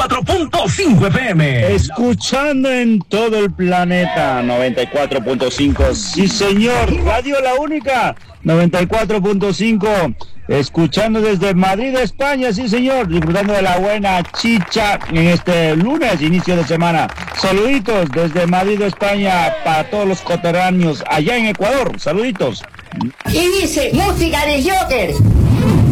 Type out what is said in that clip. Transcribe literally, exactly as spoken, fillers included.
cuatro punto cinco F M. Escuchando en todo el planeta, noventa y cuatro punto cinco. Sí, señor. Radio La Única, noventa y cuatro punto cinco. Escuchando desde Madrid, España, sí, señor. Disfrutando de la buena chicha en este lunes, inicio de semana. Saluditos desde Madrid, España, para todos los coterráneos allá en Ecuador. Saluditos. Y dice, música de Joker.